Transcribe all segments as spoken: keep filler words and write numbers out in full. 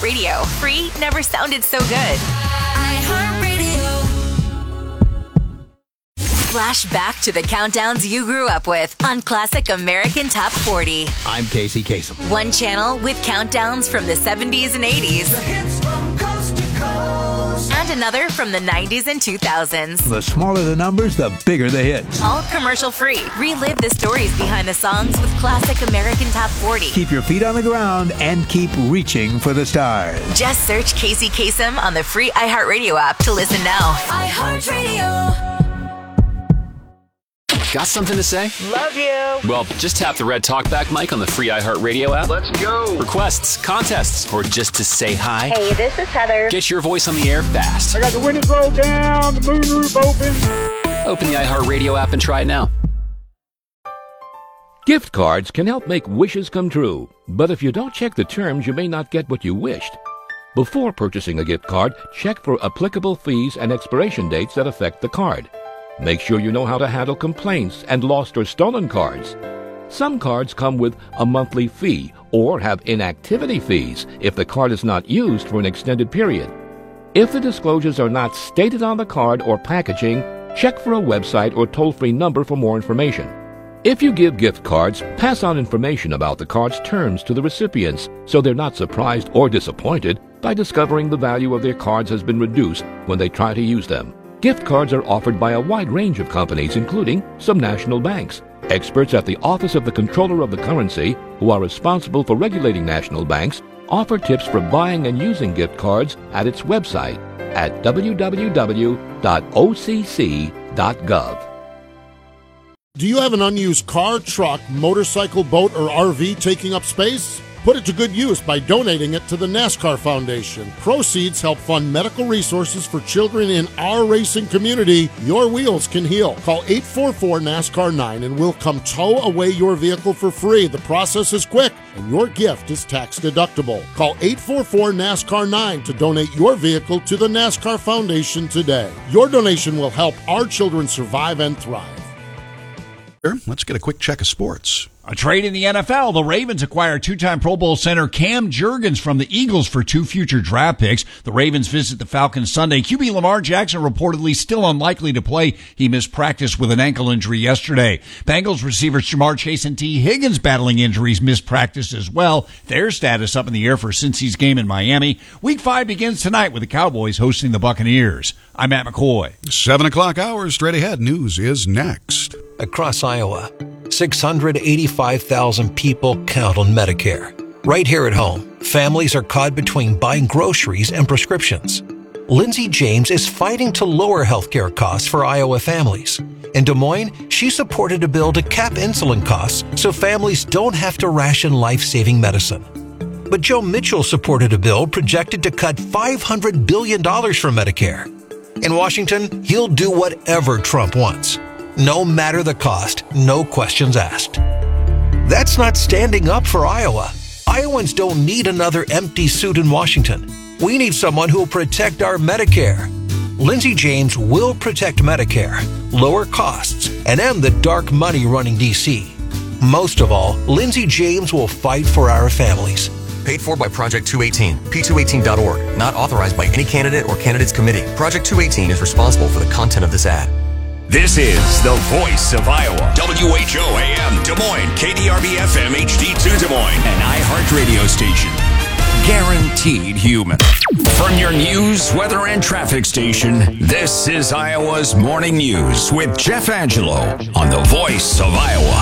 iHeartRadio. Free never sounded so good. iHeartRadio. Flash back to the countdowns you grew up with on Classic American Top forty. I'm Casey Kasem. One channel with countdowns from the seventies and eighties. The hits from coast to coast. And another from the nineties and two thousands. The smaller the numbers, the bigger the hits. All commercial free. Relive the stories behind the songs with Classic American Top forty. Keep your feet on the ground and keep reaching for the stars. Just search Casey Kasem on the free iHeartRadio app to listen now. iHeartRadio. Got something to say? Love you. Well, just tap the red talkback mic on the free iHeartRadio app. Let's go. Requests, contests, or just to say hi. Hey, this is Heather. Get your voice on the air fast. I got the windows rolled down, the moonroof open. Open the iHeartRadio app and try it now. Gift cards can help make wishes come true, but if you don't check the terms, you may not get what you wished. Before purchasing a gift card, check for applicable fees and expiration dates that affect the card. Make sure you know how to handle complaints and lost or stolen cards. Some cards come with a monthly fee or have inactivity fees if the card is not used for an extended period. If the disclosures are not stated on the card or packaging, check for a website or toll-free number for more information. If you give gift cards, pass on information about the card's terms to the recipients so they're not surprised or disappointed by discovering the value of their cards has been reduced when they try to use them. Gift cards are offered by a wide range of companies, including some national banks. Experts at the Office of the Comptroller of the Currency, who are responsible for regulating national banks, offer tips for buying and using gift cards at its website at w w w dot o c c dot gov. Do you have an unused car, truck, motorcycle, boat, or R V taking up space? Put it to good use by donating it to the NASCAR Foundation. Proceeds help fund medical resources for children in our racing community. Your wheels can heal. Call eight four four NASCAR nine and we'll come tow away your vehicle for free. The process is quick and your gift is tax deductible. Call eight four four NASCAR nine to donate your vehicle to the NASCAR Foundation today. Your donation will help our children survive and thrive. Let's get a quick check of sports. A trade in the N F L. The Ravens acquire two-time Pro Bowl center Cam Jurgens from the Eagles for two future draft picks. The Ravens visit the Falcons Sunday. Q B Lamar Jackson reportedly still unlikely to play. He missed practice with an ankle injury yesterday. Bengals receivers Jamar Chase and T. Higgins battling injuries missed practice as well. Their status up in the air for Cincy's game in Miami. Week five begins tonight with the Cowboys hosting the Buccaneers. I'm Matt McCoy. Seven o'clock hour straight ahead. News is next. Across Iowa, six hundred eighty-five thousand people count on Medicare. Right here at home, families are caught between buying groceries and prescriptions. Lindsay James is fighting to lower healthcare costs for Iowa families. In Des Moines, she supported a bill to cap insulin costs so families don't have to ration life-saving medicine. But Joe Mitchell supported a bill projected to cut five hundred billion dollars from Medicare. In Washington, he'll do whatever Trump wants. No matter the cost, no questions asked. That's not standing up for Iowa. Iowans don't need another empty suit in Washington. We need someone who will protect our Medicare. Lindsay James will protect Medicare, lower costs, and end the dark money running D C. Most of all, Lindsay James will fight for our families. Paid for by Project two eighteen, P two eighteen dot org. Not authorized by any candidate or candidates committee. Project two eighteen is responsible for the content of this ad. This is the voice of Iowa. W H O A M Des Moines, K D R B F M H D two Des Moines, an iHeart radio station. Guaranteed human. From your news, weather, and traffic station, this is Iowa's Morning News with Jeff Angelo on the voice of Iowa.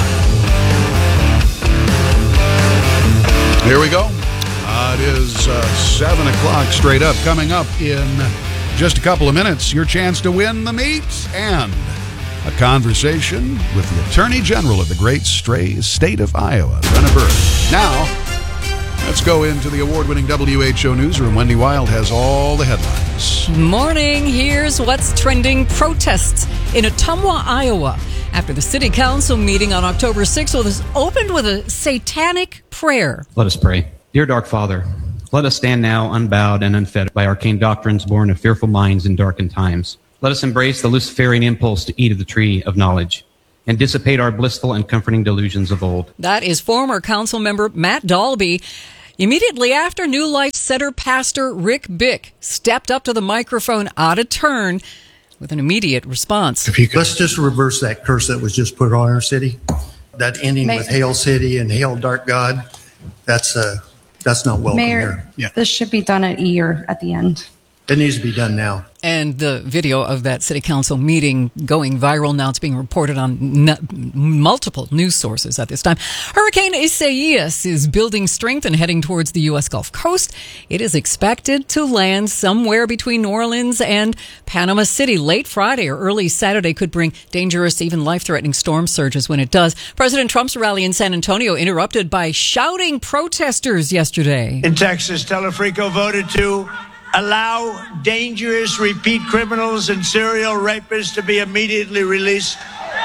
Here we go. Uh, it is uh, seven o'clock straight up. Coming up in just a couple of minutes, your chance to win the meat and a conversation with the Attorney General of the great stray state of Iowa, Brenna Bird. Now, let's go into the award-winning W H O Newsroom. Wendy Wild has all the headlines. Morning. Here's what's trending. Protests in Ottumwa, Iowa, after the city council meeting on October sixth was opened with a satanic prayer. Let us pray. Dear Dark Father, let us stand now unbowed and unfed by arcane doctrines born of fearful minds in darkened times. Let us embrace the Luciferian impulse to eat of the tree of knowledge and dissipate our blissful and comforting delusions of old. That is former council member Matt Dalby. Immediately after, New Life Center pastor Rick Bick stepped up to the microphone out of turn with an immediate response. If you could, let's just reverse that curse that was just put on our city. That ending Mayor. with Hail City and Hail Dark God, that's uh, that's not welcome Mayor, here. Yeah. this should be done at E or at the end. It needs to be done now. And the video of that city council meeting going viral now. It's being reported on n- multiple news sources at this time. Hurricane Isaias is building strength and heading towards the U S Gulf Coast. It is expected to land somewhere between New Orleans and Panama City late Friday or early Saturday. Could bring dangerous, even life-threatening storm surges when it does. President Trump's rally in San Antonio interrupted by shouting protesters yesterday. In Texas, Telefrico voted to allow dangerous repeat criminals and serial rapists to be immediately released.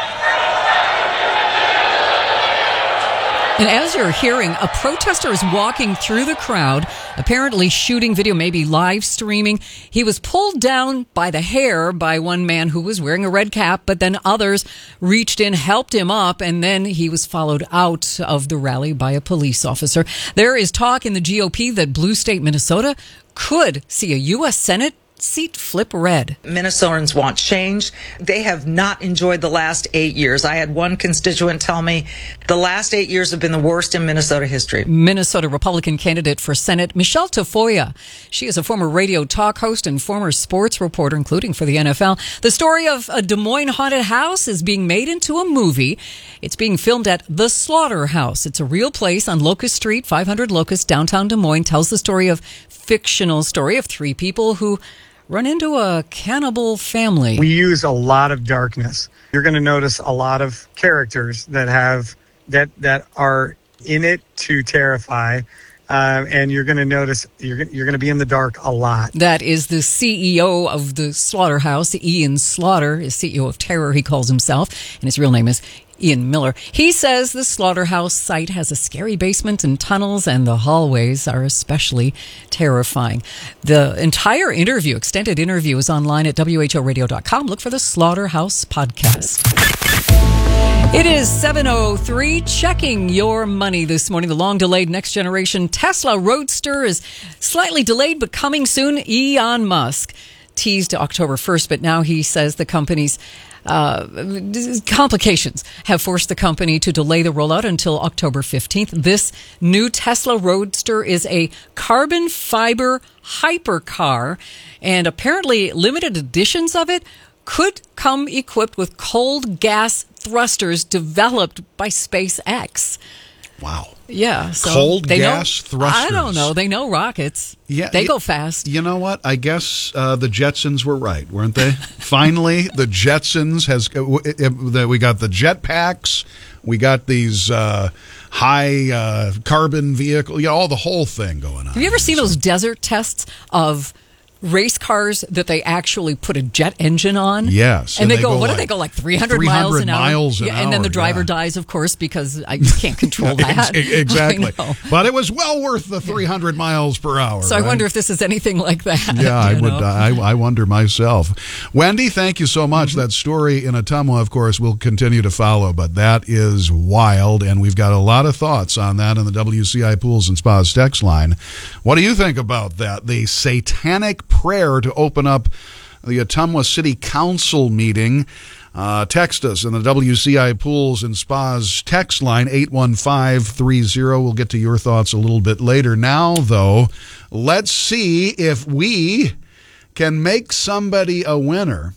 And as you're hearing, a protester is walking through the crowd, apparently shooting video, maybe live streaming. He was pulled down by the hair by one man who was wearing a red cap, but then others reached in, helped him up, and then he was followed out of the rally by a police officer. There is talk in the G O P that blue state Minnesota could see a U S Senate seat flip red. Minnesotans want change. They have not enjoyed the last eight years. I had one constituent tell me the last eight years have been the worst in Minnesota history. Minnesota Republican candidate for Senate, Michelle Tafoya. She is a former radio talk host and former sports reporter, including for the N F L. The story of a Des Moines haunted house is being made into a movie. It's being filmed at The Slaughterhouse. It's a real place on Locust Street, five hundred Locust, downtown Des Moines. Tells the story of fictional story of three people who run into a cannibal family. We use a lot of darkness. You're going to notice a lot of characters that have that that are in it to terrify, uh, and you're going to notice you're you're going to be in the dark a lot. That is the C E O of the Slaughterhouse, Ian Slaughter, is C E O of Terror, he calls himself, and his real name is Ian Miller. He says the Slaughterhouse site has a scary basement and tunnels, and the hallways are especially terrifying. The entire interview, extended interview, is online at W H O radio dot com. Look for the Slaughterhouse podcast. It is seven oh three, checking your money this morning. The long-delayed next-generation Tesla Roadster is slightly delayed, but coming soon. Elon Musk teased October first, but now he says the company's Uh, complications have forced the company to delay the rollout until October fifteenth. This new Tesla Roadster is a carbon fiber hypercar, and apparently limited editions of it could come equipped with cold gas thrusters developed by SpaceX. Wow. Yeah. So Cold they gas know, thrusters. I don't know. They know rockets. Yeah, they y- go fast. You know what? I guess uh, the Jetsons were right, weren't they? Finally, the Jetsons has. Uh, w- uh, we got the jetpacks. We got these uh, high uh, carbon vehicle. Yeah, all the whole thing going on. Have you ever seen those desert tests of race cars that they actually put a jet engine on? Yes. And, and they, they go, go what like do they go, like three hundred miles an hour? miles an yeah, and then the hour, driver yeah. dies, of course, because I, you can't control that. Ex- exactly. I know. But it was well worth the three hundred miles per hour. So right? I wonder if this is anything like that. Yeah, I you would. know? I, I wonder myself. Wendy, thank you so much. Mm-hmm. That story in Ottumwa, of course, will continue to follow, but that is wild, and we've got a lot of thoughts on that in the W C I Pools and Spas text line. What do you think about that? The satanic prayer to open up the Ottumwa City Council meeting. Uh, text us in the W C I Pools and Spas text line, eight one five three zero. We'll get to your thoughts a little bit later. Now, though, let's see if we can make somebody a winner.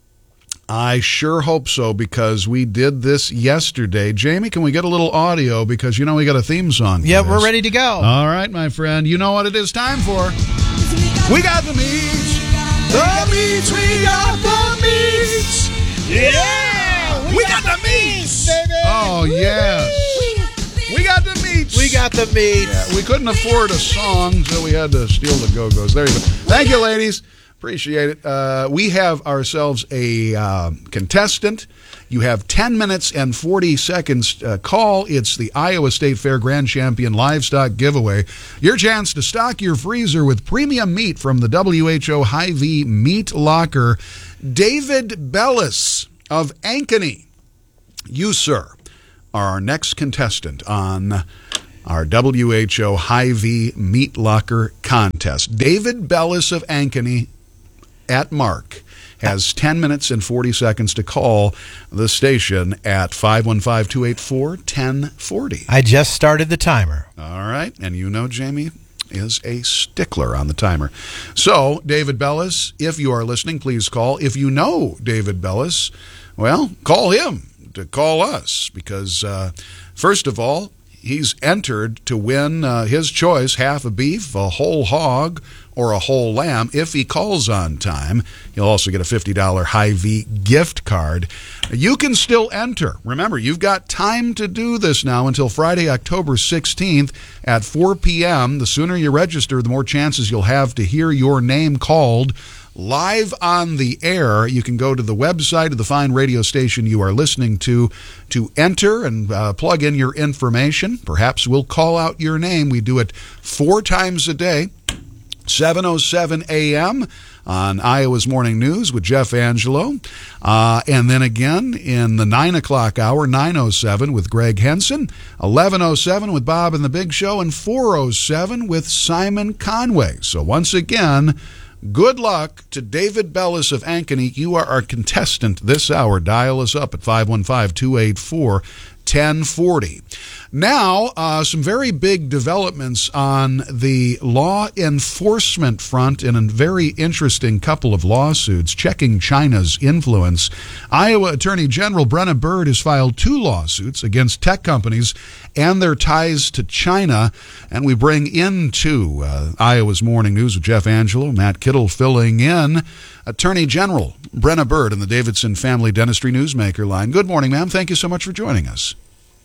I sure hope so, because we did this yesterday. Jamie, can we get a little audio? Because, you know, we got a theme song. Yeah, we're ready to go. All right, my friend. You know what it is time for. We got the meats. The meats. We got the meats. Yeah! We, we got, got the meats, baby! Oh, yes. We got the meats. We got the meats. Yeah, we couldn't afford a song, so we had to steal the Go-Go's. There you go. Thank you, ladies. Appreciate it. Uh, we have ourselves a uh, contestant. You have ten minutes and forty seconds uh, call. It's the Iowa State Fair Grand Champion Livestock Giveaway. Your chance to stock your freezer with premium meat from the W H O Hy-Vee Meat Locker. David Bellis of Ankeny, you, sir, are our next contestant on our W H O Hy-Vee Meat Locker contest. David Bellis of Ankeny at Mark has ten minutes and forty seconds to call the station at five one five, two eight four, one zero four zero. I just started the timer. All right. And you know Jamie is a stickler on the timer. So, David Bellis, if you are listening, please call. If you know David Bellis, well, call him to call us because, uh, first of all, he's entered to win uh, his choice, half a beef, a whole hog, or a whole lamb. If he calls on time, he'll also get a fifty dollars Hy-Vee gift card. You can still enter. Remember, you've got time to do this now until Friday, October sixteenth at four p.m. The sooner you register, the more chances you'll have to hear your name called live on the air. You can go to the website of the fine radio station you are listening to to enter and uh, plug in your information. Perhaps we'll call out your name. We do it four times a day. seven oh seven a.m. on Iowa's Morning News with Jeff Angelo. Uh, and then again in the nine o'clock hour, nine oh seven with Greg Henson, eleven oh seven with Bob and the Big Show, and four oh seven with Simon Conway. So once again, good luck to David Bellis of Ankeny. You are our contestant this hour. Dial us up at five one five, two eight four, one zero four zero. Now, uh, some very big developments on the law enforcement front in a very interesting couple of lawsuits checking China's influence. Iowa Attorney General Brenna Bird has filed two lawsuits against tech companies and their ties to China. And we bring into uh, Iowa's Morning News with Jeff Angelo, Matt Kittle filling in, Attorney General Brenna Bird in the Davidson Family Dentistry Newsmaker line. Good morning, ma'am. Thank you so much for joining us.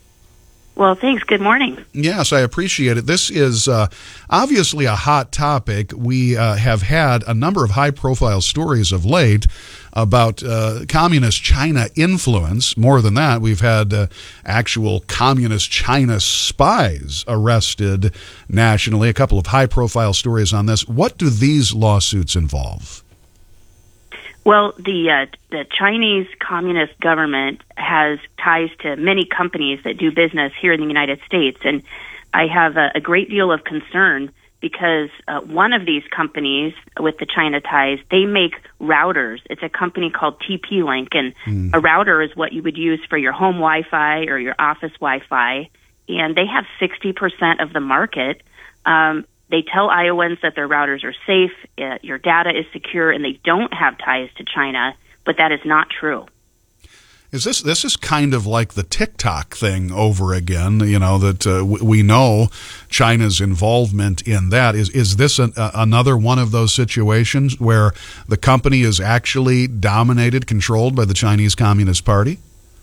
Well, thanks. Good morning. Yes, I appreciate it. This is uh, obviously a hot topic. We uh, have had a number of high-profile stories of late about uh, communist China influence. More than that, we've had uh, actual communist China spies arrested nationally. A couple of high-profile stories on this. What do these lawsuits involve? Well, the uh, the Chinese Communist government has ties to many companies that do business here in the United States, and I have a, a great deal of concern because uh, one of these companies with the China ties, they make routers. It's a company called T P-Link, and mm. a router is what you would use for your home Wi-Fi or your office Wi-Fi, and they have sixty percent of the market. Um, They tell Iowans that their routers are safe, uh, your data is secure, and they don't have ties to China, but that is not true. Is this this is kind of like the TikTok thing over again? You know that uh, w- we know China's involvement in that. Is is this an, uh, another one of those situations where the company is actually dominated, controlled by the Chinese Communist Party?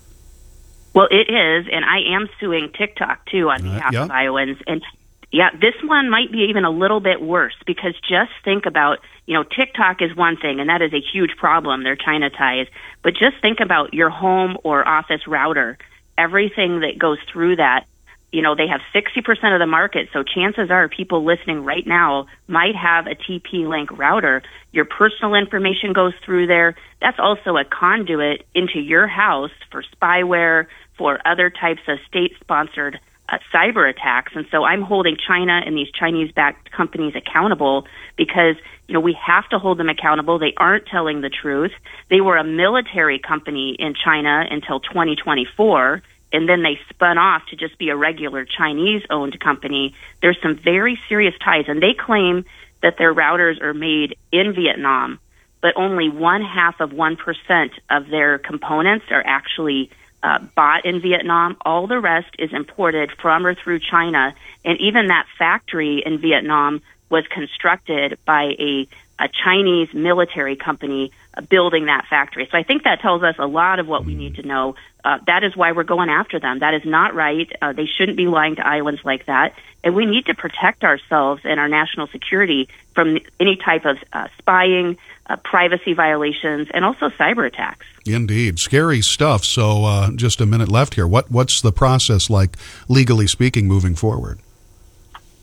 Well, it is, and I am suing TikTok too on behalf uh, yeah. of Iowans, and. Yeah, this one might be even a little bit worse because just think about, you know, TikTok is one thing, and that is a huge problem, their China ties. But just think about your home or office router, everything that goes through that. You know, they have sixty percent of the market, so chances are people listening right now might have a T P-Link router. Your personal information goes through there. That's also a conduit into your house for spyware, for other types of state-sponsored Uh, cyber attacks. And so I'm holding China and these Chinese-backed companies accountable because, you know, we have to hold them accountable. They aren't telling the truth. They were a military company in China until twenty twenty-four, and then they spun off to just be a regular Chinese-owned company. There's some very serious ties, and they claim that their routers are made in Vietnam, but only one half of one percent of their components are actually Uh, bought in Vietnam. All the rest is imported from or through China. And even that factory in Vietnam was constructed by a, a Chinese military company uh, building that factory. So I think that tells us a lot of what we need to know. Uh, that is why we're going after them. That is not right. Uh, they shouldn't be lying to Iowans like that. And we need to protect ourselves and our national security from any type of uh, spying, uh, privacy violations, and also cyber attacks. Indeed. Scary stuff. So uh, just a minute left here. What What's the process like, legally speaking, moving forward?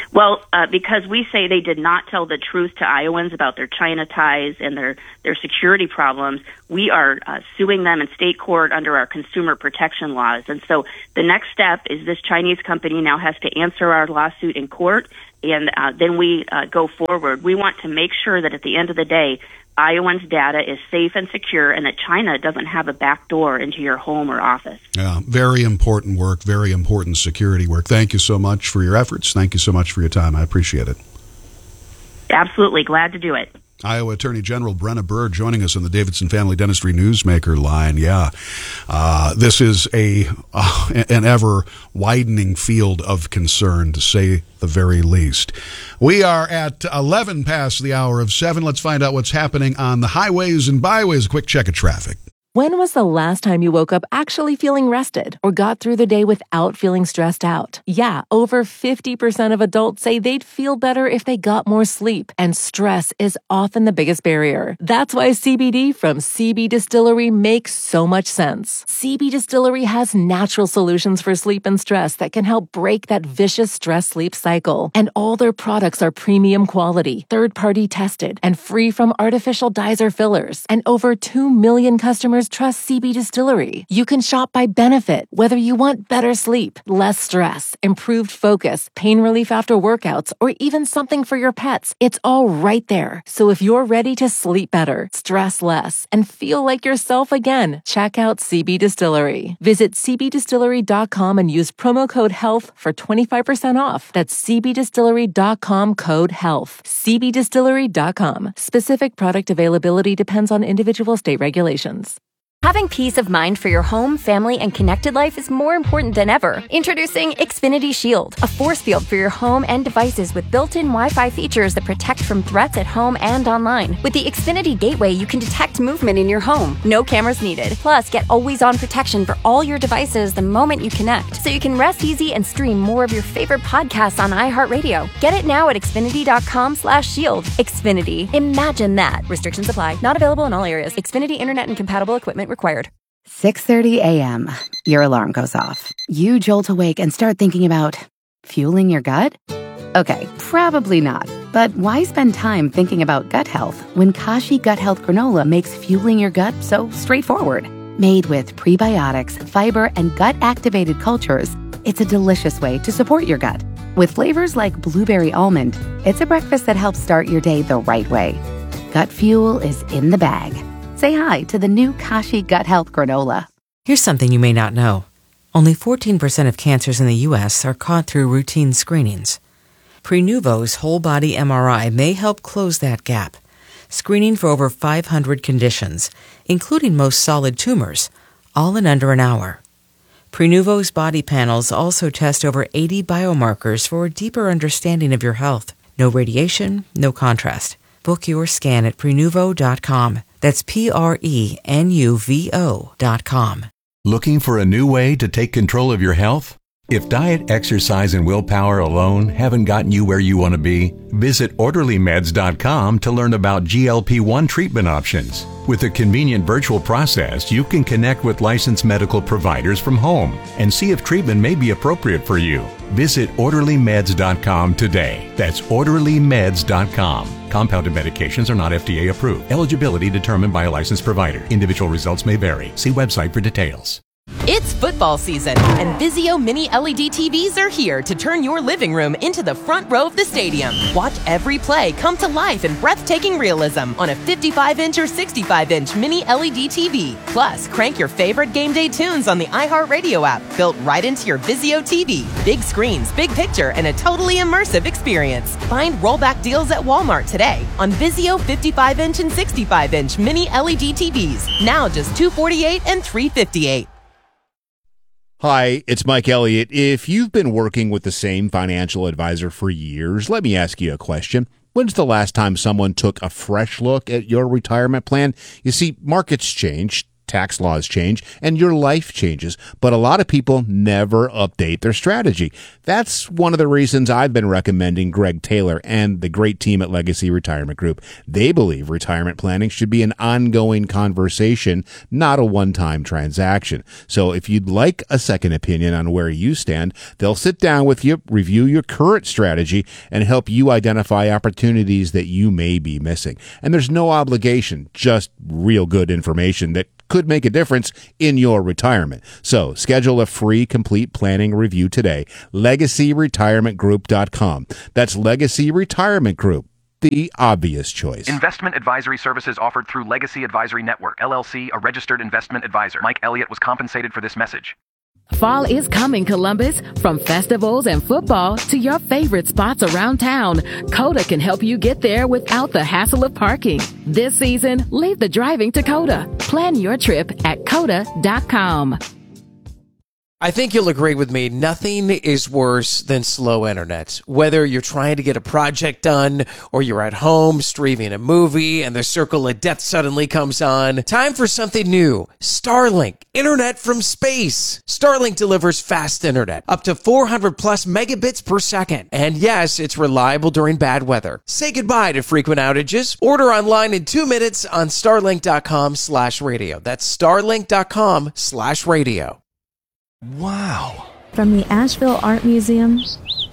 Well, uh, because we say they did not tell the truth to Iowans about their China ties and their, their security problems, we are uh, suing them in state court under our consumer protection laws. And so the next step is this Chinese company now has to answer our lawsuit in court, and uh, then we uh, go forward. We want to make sure that at the end of the day, Iowans' data is safe and secure, and that China doesn't have a back door into your home or office. Yeah, very important work, very important security work. Thank you so much for your efforts. Thank you so much for your time. I appreciate it. Absolutely. Glad to do it. Iowa Attorney General Brenna Bird joining us on the Davidson Family Dentistry Newsmaker line. Yeah, uh, this is a uh, an ever widening field of concern, to say the very least. We are at eleven past the hour of seven. Let's find out what's happening on the highways and byways. A quick check of traffic. When was the last time you woke up actually feeling rested or got through the day without feeling stressed out? Yeah, over fifty percent of adults say they'd feel better if they got more sleep, and stress is often the biggest barrier. That's why C B D from C B Distillery makes so much sense. C B Distillery has natural solutions for sleep and stress that can help break that vicious stress-sleep cycle. And all their products are premium quality, third-party tested, and free from artificial dyes or fillers. And over two million customers trust C B Distillery. You can shop by benefit, whether you want better sleep, less stress, improved focus, pain relief after workouts, or even something for your pets. It's all right there. So if you're ready to sleep better, stress less, and feel like yourself again, check out C B Distillery. Visit c b distillery dot com and use promo code HEALTH for twenty-five percent off. That's c b distillery dot com code HEALTH. c b distillery dot com. Specific product availability depends on individual state regulations. Having peace of mind for your home, family, and connected life is more important than ever. Introducing Xfinity Shield, a force field for your home and devices with built-in Wi-Fi features that protect from threats at home and online. With the Xfinity Gateway, you can detect movement in your home. No cameras needed. Plus, get always-on protection for all your devices the moment you connect, so you can rest easy and stream more of your favorite podcasts on iHeartRadio. Get it now at xfinity dot com slash shield. Xfinity. Imagine that. Restrictions apply. Not available in all areas. Xfinity Internet and compatible equipment required. six thirty a.m. Your alarm goes off. You jolt awake and start thinking about fueling your gut? Okay, probably not. But why spend time thinking about gut health when Kashi Gut Health Granola makes fueling your gut so straightforward? Made with prebiotics, fiber, and gut-activated cultures, it's a delicious way to support your gut. With flavors like blueberry almond, it's a breakfast that helps start your day the right way. Gut fuel is in the bag. Say hi to the new Kashi Gut Health Granola. Here's something you may not know. Only fourteen percent of cancers in the U S are caught through routine screenings. Prenuvo's whole-body M R I may help close that gap, screening for over five hundred conditions, including most solid tumors, all in under an hour. Prenuvo's body panels also test over eighty biomarkers for a deeper understanding of your health. No radiation, no contrast. Book your scan at prenuvo dot com. That's P R E N U V O dot com. Looking for a new way to take control of your health? If diet, exercise, and willpower alone haven't gotten you where you want to be, visit orderly meds dot com to learn about G L P one treatment options. With a convenient virtual process, you can connect with licensed medical providers from home and see if treatment may be appropriate for you. Visit orderly meds dot com today. That's orderly meds dot com. Compounded medications are not F D A approved. Eligibility determined by a licensed provider. Individual results may vary. See website for details. It's football season, and Vizio Mini L E D T Vs are here to turn your living room into the front row of the stadium. Watch every play come to life in breathtaking realism on a fifty-five inch or sixty-five inch Mini L E D T V. Plus, crank your favorite game day tunes on the iHeartRadio app, built right into your Vizio T V. Big screens, big picture, and a totally immersive experience. Find rollback deals at Walmart today on Vizio fifty-five inch and sixty-five inch Mini L E D T Vs. Now just two hundred forty-eight dollars and three hundred fifty-eight dollars. Hi, it's Mike Elliott. If you've been working with the same financial advisor for years, let me ask you a question. When's the last time someone took a fresh look at your retirement plan? You see, markets change, tax laws change and your life changes, but a lot of people never update their strategy. That's one of the reasons I've been recommending Greg Taylor and the great team at Legacy Retirement Group. They believe retirement planning should be an ongoing conversation, not a one-time transaction. So if you'd like a second opinion on where you stand, they'll sit down with you, review your current strategy, and help you identify opportunities that you may be missing. And there's no obligation, just real good information that could make a difference in your retirement. So schedule a free complete planning review today. legacy retirement group dot com. That's Legacy Retirement Group, the obvious choice. Investment advisory services offered through Legacy Advisory Network, L L C, a registered investment advisor. Mike Elliott was compensated for this message. Fall is coming, Columbus. From festivals and football to your favorite spots around town, Coda can help you get there without the hassle of parking. This season, leave the driving to Coda. Plan your trip at coda dot com. I think you'll agree with me, nothing is worse than slow internet. Whether you're trying to get a project done or you're at home streaming a movie and the circle of death suddenly comes on, time for something new. Starlink, internet from space. Starlink delivers fast internet, up to four hundred plus megabits per second. And yes, it's reliable during bad weather. Say goodbye to frequent outages. Order online in two minutes on starlink dot com slash radio. That's starlink dot com slash radio. Wow. From the Asheville Art Museum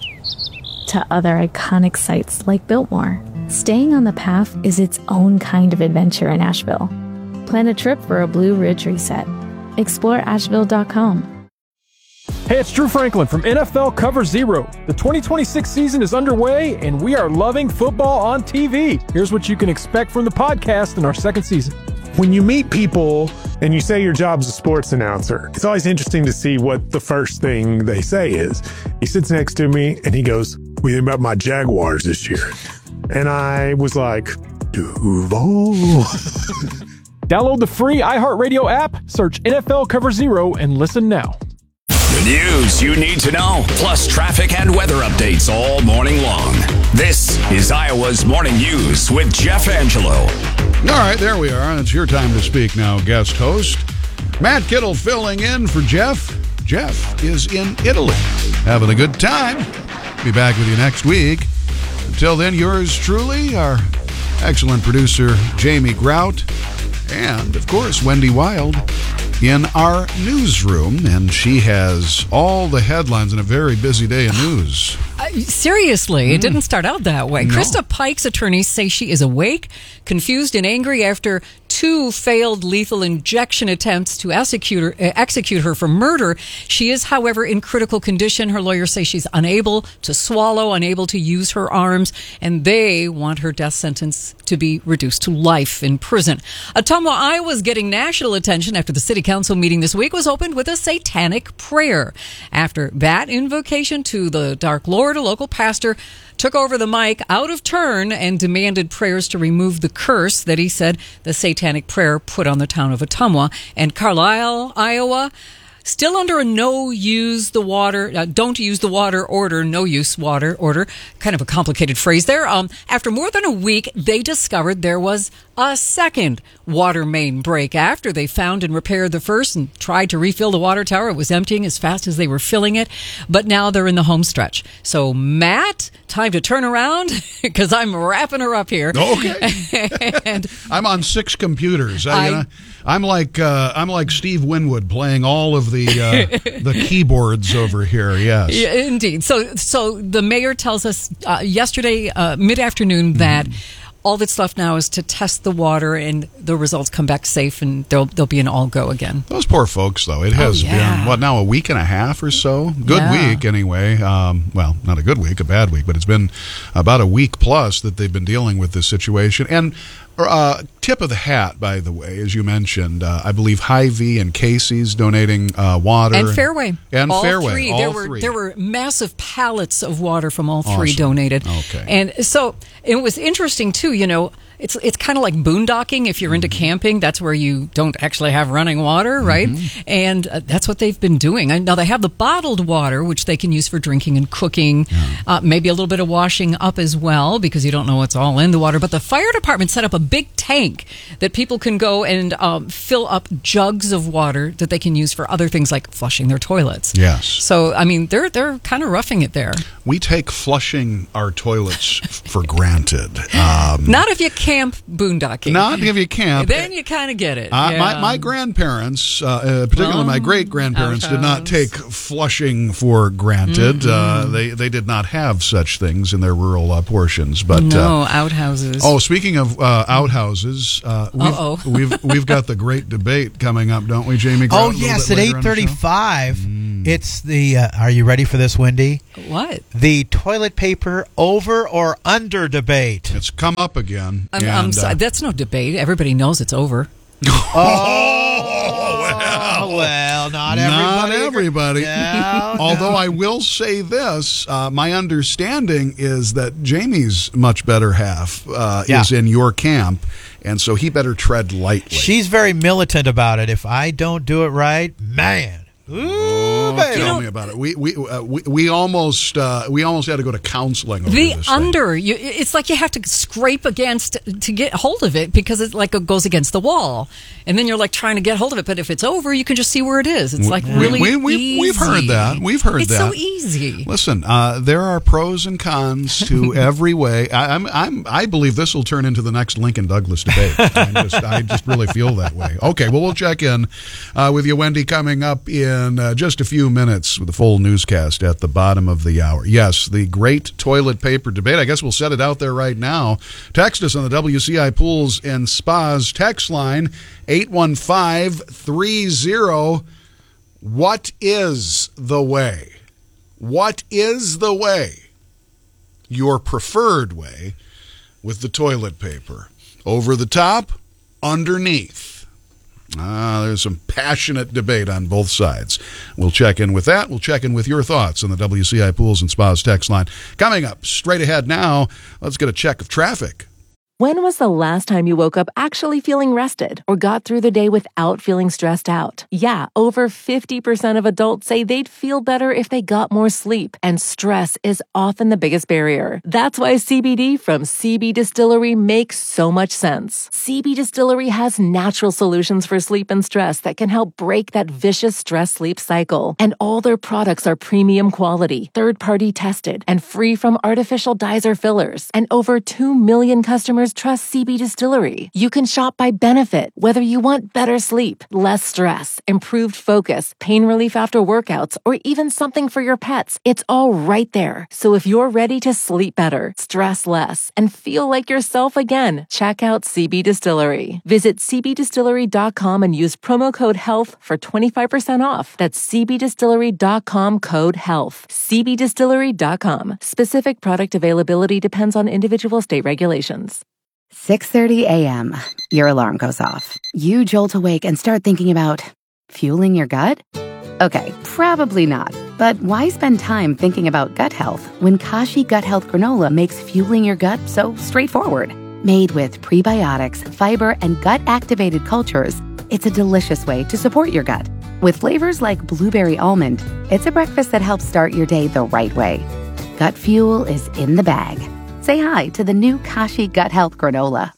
to other iconic sites like Biltmore, staying on the path is its own kind of adventure in Asheville. Plan a trip for a Blue Ridge reset. explore asheville dot com. Hey, it's Drew Franklin from N F L Cover Zero. The twenty twenty-six season is underway, and we are loving football on T V. Here's what you can expect from the podcast in our second season. When you meet people and you say your job's a sports announcer, it's always interesting to see what the first thing they say is. He sits next to me and he goes, "What do you think about my Jaguars this year?" And I was like, Duval. Download the free iHeartRadio app, search N F L Cover Zero, and listen now. The news you need to know, plus traffic and weather updates all morning long. This is Iowa's Morning News with Jeff Angelo. All right, there we are. It's your time to speak now, guest host. Matt Kittle filling in for Jeff. Jeff is in Italy, having a good time. Be back with you next week. Until then, yours truly, our excellent producer, Jamie Grout, and, of course, Wendy Wild in our newsroom, and she has all the headlines in a very busy day of news. Uh, seriously, mm. It didn't start out that way. No. Krista Pike's attorneys say she is awake, confused, and angry after two failed lethal injection attempts to execute her, uh, execute her for murder. She is, however, in critical condition. Her lawyers say she's unable to swallow, unable to use her arms, and they want her death sentence to be reduced to life in prison. Ottumwa, Iowa's getting national attention after the city council meeting this week was opened with a satanic prayer. After that invocation to the Dark Lord, a local pastor took over the mic out of turn and demanded prayers to remove the curse that he said the satanic prayer put on the town of Ottumwa. And Carlisle, Iowa, still under a no use the water, uh, don't use the water order, no use water order. Kind of a complicated phrase there. Um, after more than a week, they discovered there was a second water main break. After they found and repaired the first and tried to refill the water tower, it was emptying as fast as they were filling it. But now they're in the home stretch. So, Matt, time to turn around because I'm wrapping her up here. Okay. and I'm on six computers. I, I, you know, I'm like uh, I'm like Steve Winwood playing all of the uh, the keyboards over here. Yes, yeah, indeed. So, so the mayor tells us uh, yesterday uh, mid afternoon that. Mm. All that's left now is to test the water, and the results come back safe, and they'll they'll be an all go again. Those poor folks, though. It has oh, yeah. been what now a week and a half or so. Good yeah. week anyway. Um, well, not a good week, a bad week, but it's been about a week plus that they've been dealing with this situation. And uh, tip of the hat, by the way, as you mentioned, uh, I believe Hy-Vee and Casey's donating uh, water and Fairway and all Fairway. Three. All there were three. there were massive pallets of water from all three awesome. donated. Okay, and so it was interesting too. You know, it's it's kind of like boondocking. If you're into camping, that's where you don't actually have running water, right? Mm-hmm. And uh, that's what they've been doing. Now, they have the bottled water, which they can use for drinking and cooking, yeah. uh, maybe a little bit of washing up as well, because you don't know what's all in the water. But the fire department set up a big tank that people can go and um, fill up jugs of water that they can use for other things like flushing their toilets. Yes. So, I mean, they're they're kind of roughing it there. We take flushing our toilets for granted. Um, Not if you camp boondocking. Not if you camp. Then you kind of get it. Uh, yeah. my, my grandparents, uh, uh, particularly well, my great-grandparents, did not outhouse. take flushing for granted. Mm-hmm. Uh, they they did not have such things in their rural uh, portions. But no, uh, outhouses. Oh, speaking of uh, outhouses, uh, we've, Uh-oh. we've we've got the great debate coming up, don't we, Jamie? Oh, yes, at eight thirty-five. It's the, uh, are you ready for this, Wendy? What? The toilet paper over or under debate. It's come up again. I'm, and, I'm sorry, uh, that's no debate. Everybody knows it's over. Oh, well, well, not everybody. Not everybody. No, Although I will say this, uh, my understanding is that Jamie's much better half uh, Yeah. is in your camp, and so he better tread lightly. She's very militant about it. If I don't do it right, man. Ooh, Oh, baby. tell me about it. We we uh, we, we almost uh, we almost had to go to counseling over The this thing. under, you, it's like you have to scrape against to get hold of it because it like it goes against the wall, and then you're like trying to get hold of it. But if it's over, you can just see where it is. It's like We- really we, we, easy. We've heard that. We've heard it's that. so easy. Listen, uh, there are pros and cons to every way. I, I'm, I'm, I believe this will turn into the next Lincoln Douglas debate. I'm just, I just really feel that way. Okay, well, we'll check in uh, with you, Wendy, coming up in uh, just a few minutes with the full newscast at the bottom of the hour. Yes, the great toilet paper debate. I guess we'll set it out there right now. Text us on the W C I Pools and Spas text line, eight one five three zero. What is the way? What is the way? Your preferred way with the toilet paper. Over the top, underneath. Ah, there's some passionate debate on both sides. We'll check in with that. We'll check in with your thoughts on the W C I Pools and Spas text line. Coming up straight ahead now, let's get a check of traffic. When was the last time you woke up actually feeling rested or got through the day without feeling stressed out? Yeah, over fifty percent of adults say they'd feel better if they got more sleep, and stress is often the biggest barrier. That's why C B D from C B Distillery makes so much sense. C B Distillery has natural solutions for sleep and stress that can help break that vicious stress-sleep cycle. And all their products are premium quality, third-party tested, and free from artificial dyes or fillers. And over two million customers trust C B Distillery. You can shop by benefit, whether you want better sleep, less stress, improved focus, pain relief after workouts, or even something for your pets. It's all right there. So if you're ready to sleep better, stress less, and feel like yourself again, check out C B Distillery. Visit c b distillery dot com and use promo code HEALTH for twenty-five percent off. That's c b distillery dot com code HEALTH. c b distillery dot com. Specific product availability depends on individual state regulations. six thirty a.m. Your alarm goes off. You jolt awake and start thinking about fueling your gut? Okay, probably not. But why spend time thinking about gut health when Kashi Gut Health Granola makes fueling your gut so straightforward? Made with prebiotics, fiber, and gut-activated cultures, it's a delicious way to support your gut. With flavors like blueberry almond, it's a breakfast that helps start your day the right way. Gut fuel is in the bag. Say hi to the new Kashi Gut Health Granola.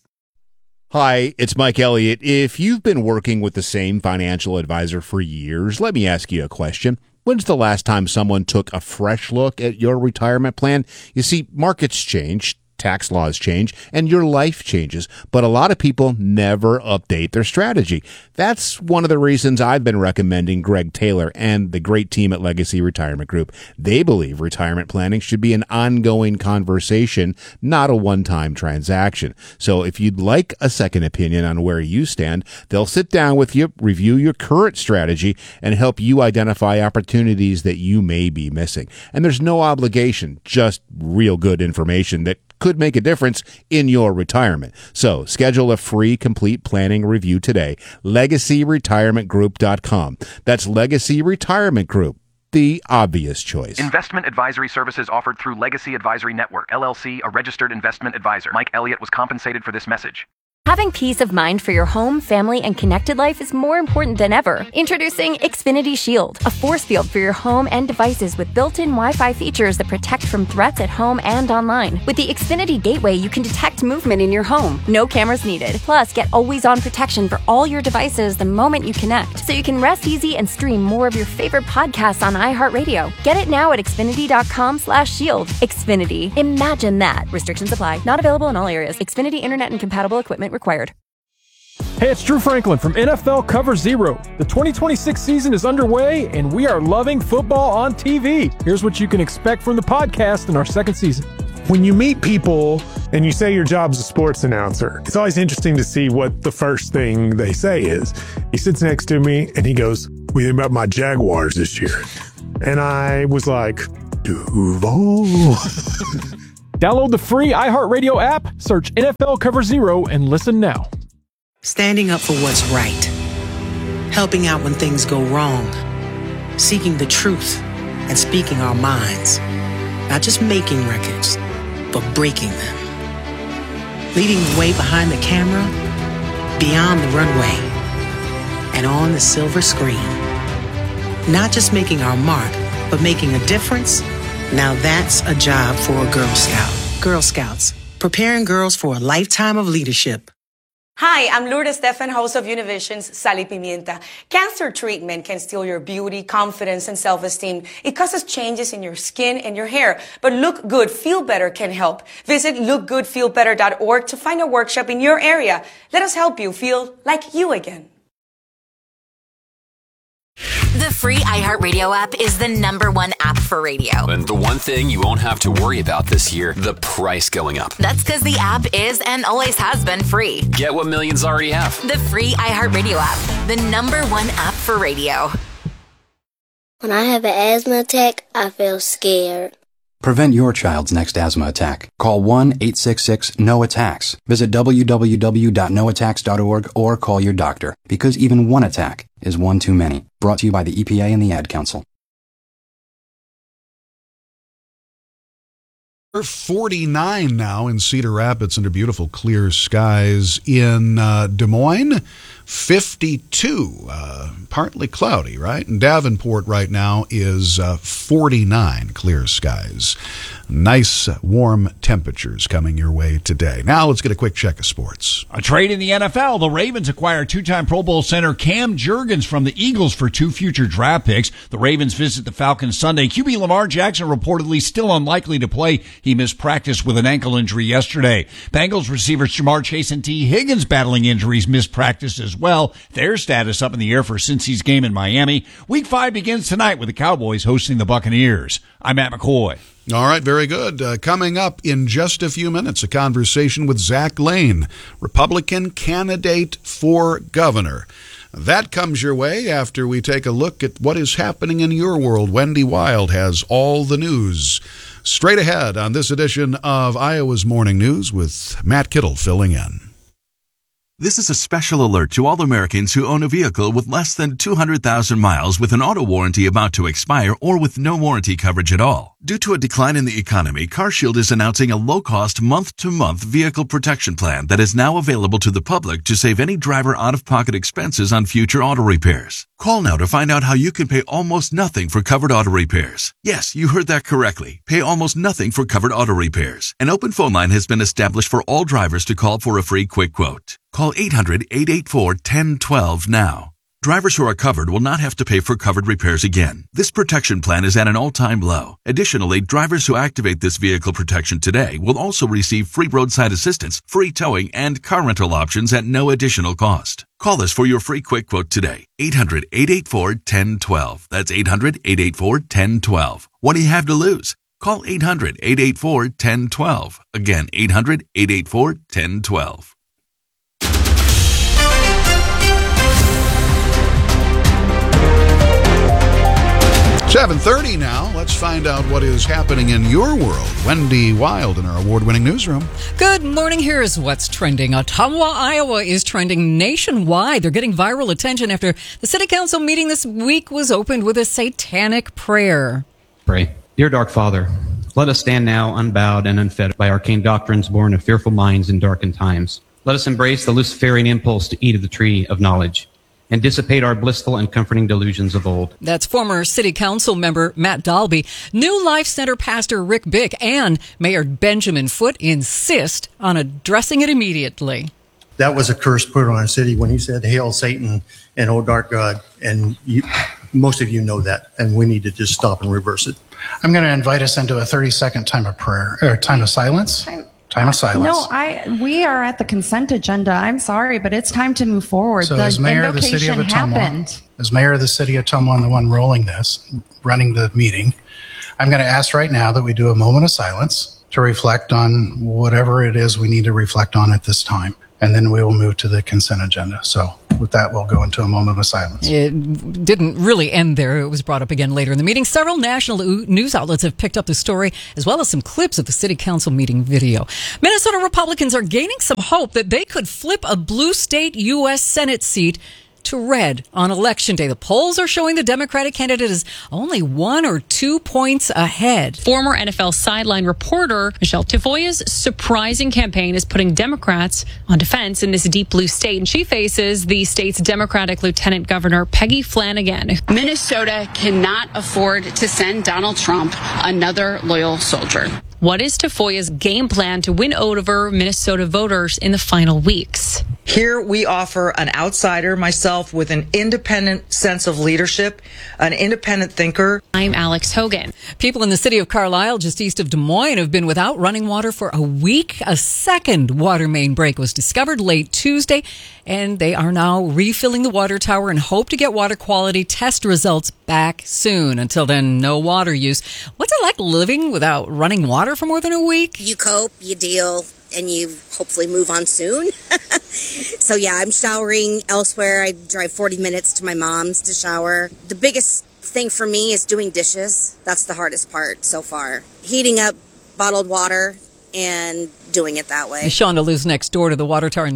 Hi, it's Mike Elliott. If you've been working with the same financial advisor for years, let me ask you a question. When's the last time someone took a fresh look at your retirement plan? You see, markets change, tax laws change, and your life changes, but a lot of people never update their strategy. That's one of the reasons I've been recommending Greg Taylor and the great team at Legacy Retirement Group. They believe retirement planning should be an ongoing conversation, not a one-time transaction. So if you'd like a second opinion on where you stand, they'll sit down with you, review your current strategy, and help you identify opportunities that you may be missing. And there's no obligation, just real good information that could make a difference in your retirement. So schedule a free complete planning review today. legacy retirement group dot com. That's Legacy Retirement Group the obvious choice. Investment advisory services offered through Legacy Advisory Network, L L C, a registered investment advisor. Mike Elliott was compensated for this message. Having peace of mind for your home, family, and connected life is more important than ever. Introducing Xfinity Shield, a force field for your home and devices with built-in Wi-Fi features that protect from threats at home and online. With the Xfinity Gateway, you can detect movement in your home. No cameras needed. Plus, get always-on protection for all your devices the moment you connect, so you can rest easy and stream more of your favorite podcasts on iHeartRadio. Get it now at Xfinity.com slash shield. Xfinity. Imagine that. Restrictions apply. Not available in all areas. Xfinity Internet and compatible equipment required. Hey, it's Drew Franklin from N F L Cover Zero. The twenty twenty-six season is underway, and we are loving football on T V. Here's what you can expect from the podcast in our second season. When you meet people and you say your job's a sports announcer, it's always interesting to see what the first thing they say is. He sits next to me and he goes, "What do you think about my Jaguars this year?" And I was like, Duval. Download the free iHeartRadio app, search N F L Cover Zero, and listen now. Standing up for what's right. Helping out when things go wrong. Seeking the truth and speaking our minds. Not just making records, but breaking them. Leading the way behind the camera, beyond the runway, and on the silver screen. Not just making our mark, but making a difference. Now that's a job for a Girl Scout. Girl Scouts, preparing girls for a lifetime of leadership. Hi, I'm Lourdes Stefan, host of Univision's Sal y Pimienta. Cancer treatment can steal your beauty, confidence, and self-esteem. It causes changes in your skin and your hair. But Look Good, Feel Better can help. Visit look good feel better dot org to find a workshop in your area. Let us help you feel like you again. The free iHeartRadio app is the number one app for radio. And the one thing you won't have to worry about this year, the price going up. That's because the app is and always has been free. Get what millions already have. The free iHeartRadio app, the number one app for radio. When I have an asthma attack, I feel scared. Prevent your child's next asthma attack. Call one eight six six N O attacks. Visit w w w dot no attacks dot org or call your doctor, because even one attack is one too many. Brought to you by the E P A and the Ad Council. We're forty-nine now in Cedar Rapids under beautiful clear skies. In uh, Des Moines, fifty-two, uh, partly cloudy, right? And Davenport right now is uh, forty-nine, clear skies. Nice, uh, warm temperatures coming your way today. Now let's get a quick check of sports. A trade in the N F L. The Ravens acquire two-time Pro Bowl center Cam Jurgens from the Eagles for two future draft picks. The Ravens visit the Falcons Sunday. Q B Lamar Jackson reportedly still unlikely to play. He missed practice with an ankle injury yesterday. Bengals receivers Jamar Chase and T. Higgins battling injuries missed practice as well. Their status up in the air for Cincy's game in Miami. Week five begins tonight with the Cowboys hosting the Buccaneers. I'm Matt McCoy. All right, very good. Uh, coming up in just a few minutes, a conversation with Zach Lane, Republican candidate for governor. That comes your way after we take a look at what is happening in your world. Wendy Wild has all the news straight ahead on this edition of Iowa's Morning News with Matt Kittle filling in. This is a special alert to all Americans who own a vehicle with less than two hundred thousand miles with an auto warranty about to expire or with no warranty coverage at all. Due to a decline in the economy, CarShield is announcing a low-cost month-to-month vehicle protection plan that is now available to the public to save any driver out-of-pocket expenses on future auto repairs. Call now to find out how you can pay almost nothing for covered auto repairs. Yes, you heard that correctly. Pay almost nothing for covered auto repairs. An open phone line has been established for all drivers to call for a free quick quote. Call eight hundred, eight eight four, one zero one two now. Drivers who are covered will not have to pay for covered repairs again. This protection plan is at an all-time low. Additionally, drivers who activate this vehicle protection today will also receive free roadside assistance, free towing, and car rental options at no additional cost. Call us for your free quick quote today. eight hundred, eight eight four, one zero one two. That's eight hundred, eight eight four, one zero one two. What do you have to lose? Call eight hundred, eight eight four, one zero one two. Again, eight hundred, eight eight four, one zero one two. seven thirty now. Let's find out what is happening in your world. Wendy Wild in our award-winning newsroom. Good morning. Here's what's trending. Ottumwa, Iowa is trending nationwide. They're getting viral attention after the city council meeting this week was opened with a satanic prayer. Pray. Dear Dark Father, let us stand now unbowed and unfed by arcane doctrines born of fearful minds in darkened times. Let us embrace the Luciferian impulse to eat of the tree of knowledge and dissipate our blissful and comforting delusions of old. That's former city council member Matt Dalby. New Life Center pastor Rick Bick and Mayor Benjamin Foote insist on addressing it immediately. That was a curse put on our city when he said, "Hail Satan and O dark God." And you, most of you know that, and we need to just stop and reverse it. I'm going to invite us into a thirty-second time of prayer, or time of silence. Time, time of silence. No, I. We are at the consent agenda. I'm sorry, but it's time to move forward. So the as mayor of the city of invocation Ottumwa, happened. as mayor of the city of Ottumwa and the one rolling this, running the meeting, I'm going to ask right now that we do a moment of silence to reflect on whatever it is we need to reflect on at this time. And then we will move to the consent agenda. So with that, we'll go into a moment of silence. It didn't really end there. It was brought up again later in the meeting. Several national news outlets have picked up the story, as well as some clips of the city council meeting video. Minnesota Republicans are gaining some hope that they could flip a blue state U S Senate seat to red on Election Day. The polls are showing the Democratic candidate is only one or two points ahead. Former N F L sideline reporter Michelle Tafoya's surprising campaign is putting Democrats on defense in this deep blue state, and she faces the state's Democratic Lieutenant Governor Peggy Flanagan. Minnesota cannot afford to send Donald Trump another loyal soldier. What is Tafoya's game plan to win over Minnesota voters in the final weeks? Here we offer an outsider, myself, with an independent sense of leadership, an independent thinker. I'm Alex Hogan. People in the city of Carlisle, just east of Des Moines, have been without running water for a week. A second water main break was discovered late Tuesday, and they are now refilling the water tower and hope to get water quality test results back soon. Until then, no water use. What's it like living without running water for more than a week? You cope, you deal, and you hopefully move on soon. So yeah, I'm showering elsewhere. I drive forty minutes to my mom's to shower. The biggest thing for me is doing dishes. That's the hardest part so far. Heating up bottled water and doing it that way. Shonda lives next door to the water tower.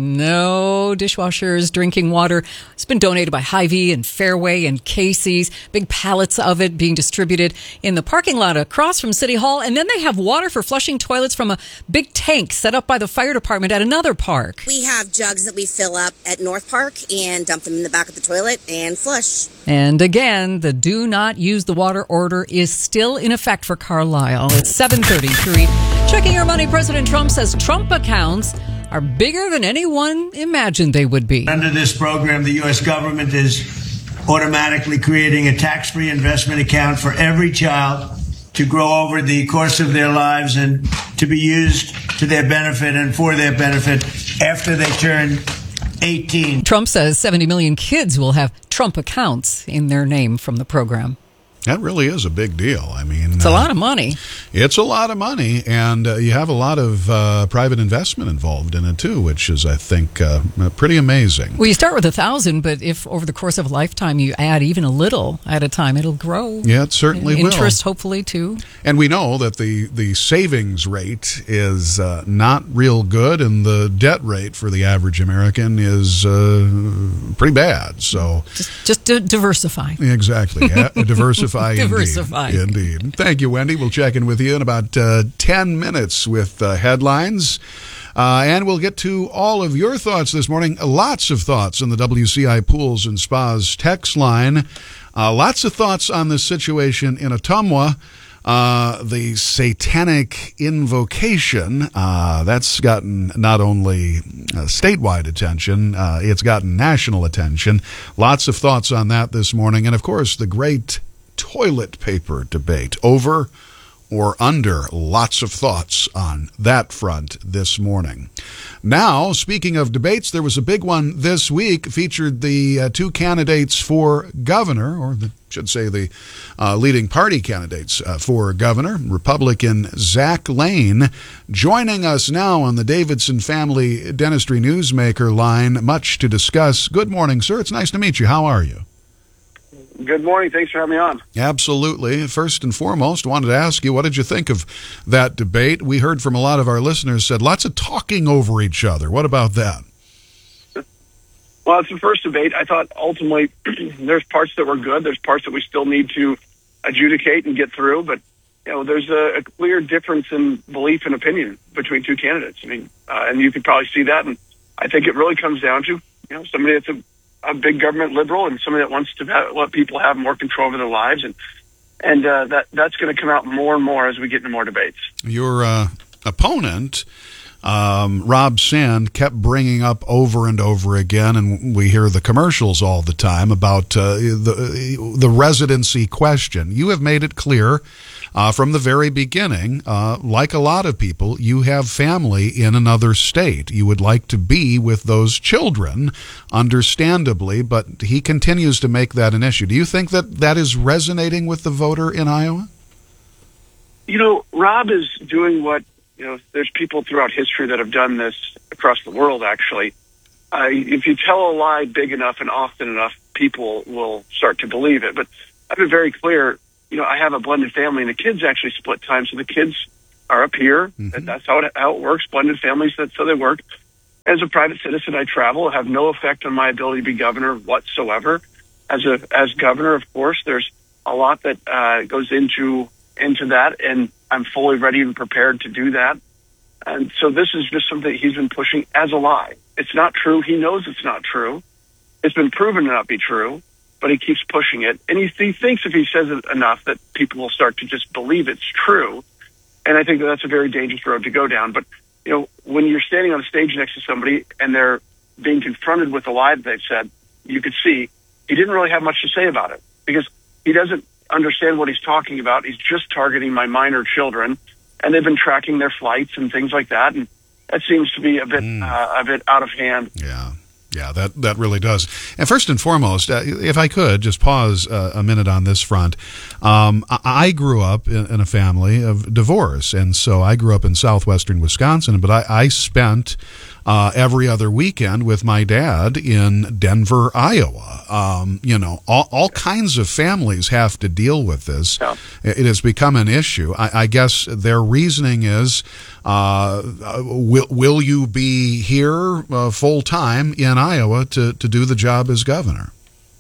No dishwashers, drinking water. It's been donated by Hy-Vee and Fairway and Casey's. Big pallets of it being distributed in the parking lot across from City Hall. And then they have water for flushing toilets from a big tank set up by the fire department at another park. We have jugs that we fill up at North Park and dump them in the back of the toilet and flush. And again, the do not use the water order is still in effect for Carlisle. It's seven thirty-three. Checking your money, President Trump says Trump accounts are bigger than anyone imagined they would be. Under this program, the U S government is automatically creating a tax-free investment account for every child to grow over the course of their lives and to be used to their benefit and for their benefit after they turn eighteen. Trump says seventy million kids will have Trump accounts in their name from the program. That really is a big deal. I mean, it's a uh, lot of money. It's a lot of money, and uh, you have a lot of uh, private investment involved in it too, which is, I think, uh, pretty amazing. Well, you start with a thousand, but if over the course of a lifetime you add even a little at a time, it'll grow. Yeah, it certainly Interest, will. Interest, hopefully, too. And we know that the the savings rate is uh, not real good, and the debt rate for the average American is uh, pretty bad. So just, just to diversify. Exactly, yeah, diversify. Diversify. Indeed. Indeed. Thank you, Wendy. We'll check in with you in about uh, ten minutes with uh, headlines. Uh, and we'll get to all of your thoughts this morning. Lots of thoughts on the W C I Pools and Spas text line. Uh, lots of thoughts on the situation in Ottumwa. Uh, the satanic invocation, uh, that's gotten not only uh, statewide attention, uh, it's gotten national attention. Lots of thoughts on that this morning. And, of course, the great toilet paper debate, over or under. Lots of thoughts on that front this morning. Now, speaking of debates, there was a big one this week, featured the uh, two candidates for governor, or the should say the uh, leading party candidates uh, for governor. Republican Zach Lane joining us now on the Davidson Family Dentistry Newsmaker line. Much to discuss. Good morning, sir. It's nice to meet you. How are you? Good morning. Thanks for having me on. Absolutely. First and foremost, wanted to ask you, what did you think of that debate? We heard from a lot of our listeners said lots of talking over each other. What about that? Well, it's the first debate. I thought ultimately there's parts that were good. There's parts that we still need to adjudicate and get through. But, you know, there's a, a clear difference in belief and opinion between two candidates. I mean, uh, and you could probably see that. And I think it really comes down to, you know, somebody that's a a big government liberal and somebody that wants to have, let people have more control over their lives. And and uh, that that's going to come out more and more as we get into more debates. Your uh, opponent, um, Rob Sand, kept bringing up over and over again, and we hear the commercials all the time about uh, the, the residency question. You have made it clear uh, from the very beginning, uh, like a lot of people, you have family in another state. You would like to be with those children, understandably, but he continues to make that an issue. Do you think that that is resonating with the voter in Iowa? You know, Rob is doing what, you know, there's people throughout history that have done this across the world, actually. Uh, if you tell a lie big enough and often enough, people will start to believe it. But I've been very clear. You know, I have a blended family, and the kids actually split time. So the kids are up here. Mm-hmm. That's how it, how it works. Blended families, that's how they work. As a private citizen, I travel. It have no effect on my ability to be governor whatsoever. As a as governor, of course, there's a lot that uh, goes into into that, and I'm fully ready and prepared to do that. And so this is just something he's been pushing as a lie. It's not true. He knows it's not true. It's been proven to not be true, but he keeps pushing it. And he, he thinks if he says it enough that people will start to just believe it's true. And I think that that's a very dangerous road to go down. But, you know, when you're standing on a stage next to somebody and they're being confronted with a lie that they've said, you could see he didn't really have much to say about it because he doesn't understand what he's talking about. He's just targeting my minor children, and they've been tracking their flights and things like that. And that seems to be a bit, mm. uh, a bit out of hand. Yeah. Yeah, that, that really does. And first and foremost, uh, if I could just pause uh, a minute on this front. Um, I, I grew up in, in a family of divorce, and so I grew up in southwestern Wisconsin, but I, I spent uh, every other weekend with my dad in Denver, Iowa. Um, you know, all, all kinds of families have to deal with this. Yeah. It, it has become an issue. I, I guess their reasoning is, uh, will, will you be here uh, full time in Iowa to, to do the job as governor?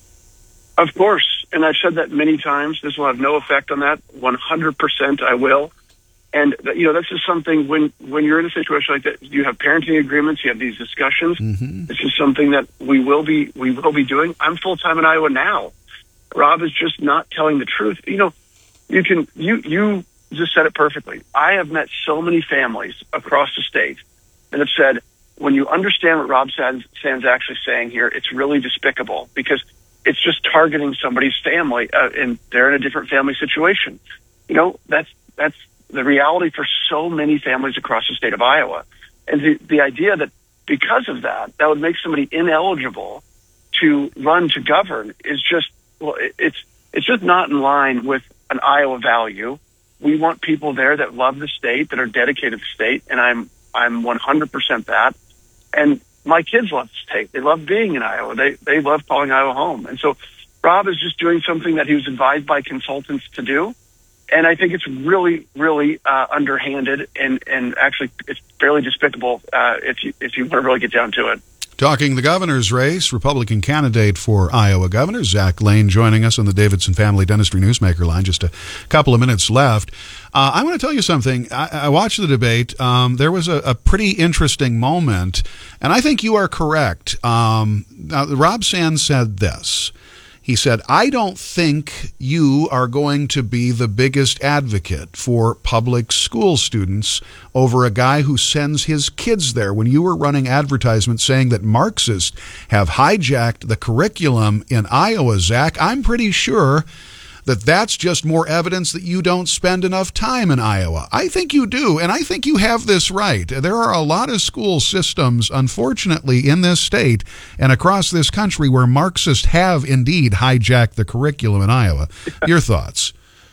Of course. And I've said that many times. This will have no effect on that. one hundred percent I will. And, you know, this is something when, when you're in a situation like that, you have parenting agreements, you have these discussions. Mm-hmm. This is something that we will be, we will be doing. I'm full time in Iowa now. Rob is just not telling the truth. You know, you can, you, you just said it perfectly. I have met so many families across the state that have said, when you understand what Rob Sands, Sands actually saying here, it's really despicable because it's just targeting somebody's family, uh, and they're in a different family situation. You know, that's, that's, the reality for so many families across the state of Iowa. And the, the idea that because of that, that would make somebody ineligible to run to govern is just, well, it, it's, it's just not in line with an Iowa value. We want people there that love the state, that are dedicated to the state. And I'm, I'm one hundred percent that. And my kids love the state. They love being in Iowa. They, they love calling Iowa home. And so Rob is just doing something that he was advised by consultants to do. And I think it's really, really uh, underhanded, and, and actually it's fairly despicable uh, if you if you want to really get down to it. Talking the governor's race, Republican candidate for Iowa governor, Zach Lane, joining us on the Davidson Family Dentistry Newsmaker line. Just a couple of minutes left. Uh, I want to tell you something. I, I watched the debate. Um, there was a, a pretty interesting moment, and I think you are correct. Um, now, Rob Sands said this. He said, I don't think you are going to be the biggest advocate for public school students over a guy who sends his kids there. When you were running advertisements saying that Marxists have hijacked the curriculum in Iowa, Zach, I'm pretty sure that that's just more evidence that you don't spend enough time in Iowa. I think you do, and I think you have this right. There are a lot of school systems, unfortunately, in this state and across this country where Marxists have indeed hijacked the curriculum in Iowa. Your thoughts?